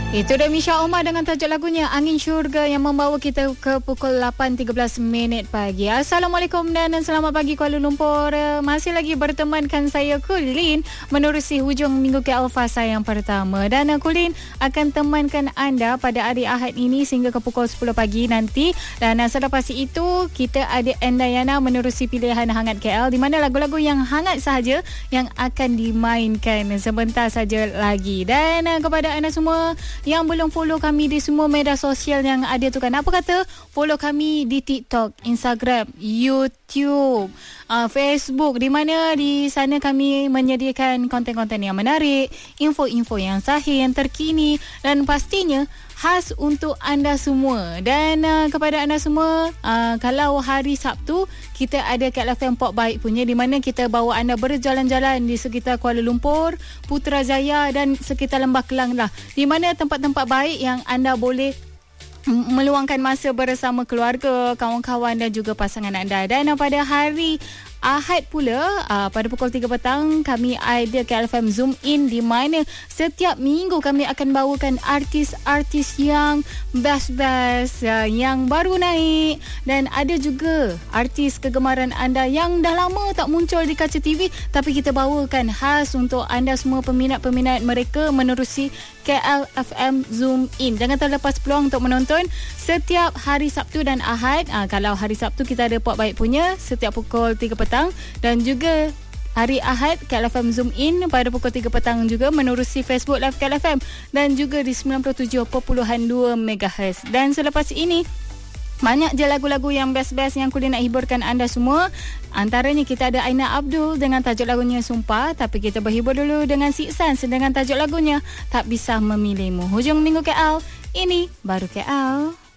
Itu dah Misha Omar dengan tajuk lagunya Angin Syurga yang membawa kita ke pukul 8.13 pagi. Assalamualaikum dan selamat pagi Kuala Lumpur. Masih lagi bertemankan saya Kulin menerusi hujung minggu KL Fasa yang pertama. Dan Kulin akan temankan anda pada hari Ahad ini sehingga ke pukul 10 pagi nanti. Dan selepas itu kita ada Endayana menerusi pilihan hangat KL di mana lagu-lagu yang hangat sahaja yang akan dimainkan sebentar saja lagi. Dan kepada anda semua yang belum follow kami di semua media sosial yang ada tu kan, apa kata follow kami di TikTok, Instagram, YouTube, Facebook, di mana di sana kami menyediakan konten-konten yang menarik, info-info yang sahih, yang terkini dan pastinya khas untuk anda semua. Dan kepada anda semua, kalau hari Sabtu kita ada KLFM Pop Baik punya, di mana kita bawa anda berjalan-jalan di sekitar Kuala Lumpur, Putrajaya dan sekitar Lembah Kelang lah, di mana tempat-tempat baik yang anda boleh meluangkan masa bersama keluarga, kawan-kawan dan juga pasangan anda. Dan pada hari Ahad pula, pada pukul 3 petang kami ada KLFM Zoom In, di mana setiap minggu kami akan bawakan artis-artis yang best-best, yang baru naik, dan ada juga artis kegemaran anda yang dah lama tak muncul di kaca TV, tapi kita bawakan khas untuk anda semua peminat-peminat mereka menerusi KLFM Zoom In. Jangan terlepas peluang untuk menonton setiap hari Sabtu dan Ahad. Kalau hari Sabtu kita ada Pop Baik punya setiap pukul 3 petang, dan juga hari Ahad KLFM Zoom In pada pukul 3 petang juga menerusi Facebook Live KLFM dan juga di 97.2 MHz. Dan selepas ini banyak je lagu-lagu yang best-best yang Kulin nak hiburkan anda semua. Antaranya kita ada Aina Abdul dengan tajuk lagunya Sumpah. Tapi kita berhibur dulu dengan Siksan dengan tajuk lagunya Tak Bisa Memilihmu. Hujung minggu KL, ini baru KL.